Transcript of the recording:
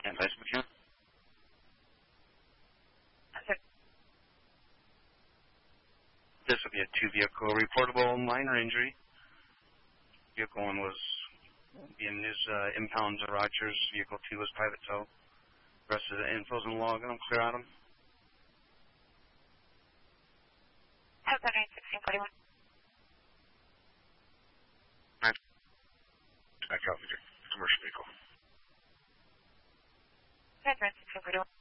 Advice McKenna. This will be a two-vehicle reportable minor injury. Vehicle 1 was being used impound to Rogers. Vehicle 2 was private tow. Rest of the info's in the log, and I'll clear out them. Have that 1641. Back out with your commercial vehicle. Have that 1641.